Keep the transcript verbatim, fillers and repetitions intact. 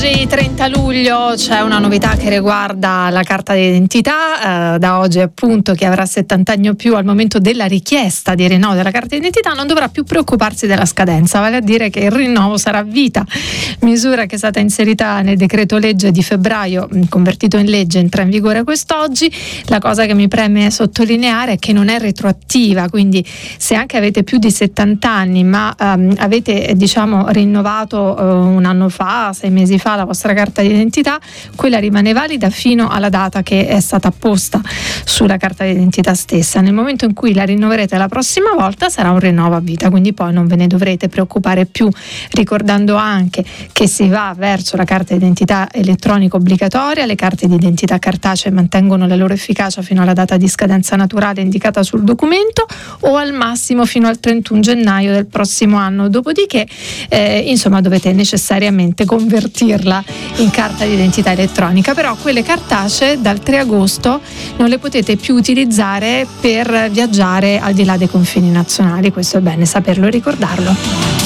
Oggi trenta luglio c'è una novità che riguarda la carta d'identità. Eh, da oggi appunto chi avrà settanta anni o più al momento della richiesta di rinnovo della carta d'identità non dovrà più preoccuparsi della scadenza, vale a dire che il rinnovo sarà a vita, misura che è stata inserita nel decreto legge di febbraio, convertito in legge, entra in vigore quest'oggi. La cosa che mi preme sottolineare è che non è retroattiva, quindi se anche avete più di settanta anni ma ehm, avete diciamo rinnovato eh, un anno fa, sei mesi fa la vostra carta d'identità, quella rimane valida fino alla data che è stata apposta sulla carta d'identità stessa. Nel momento in cui la rinnoverete la prossima volta sarà un rinnovo a vita, quindi poi non ve ne dovrete preoccupare più, ricordando anche che si va verso la carta d'identità elettronica obbligatoria. Le carte d'identità cartacee mantengono la loro efficacia fino alla data di scadenza naturale indicata sul documento o al massimo fino al trentuno gennaio del prossimo anno, dopodiché eh, insomma dovete necessariamente convertirla in carta d'identità elettronica. Però quelle cartacee dal tre agosto non le potete più utilizzare per viaggiare al di là dei confini nazionali, questo è bene saperlo e ricordarlo.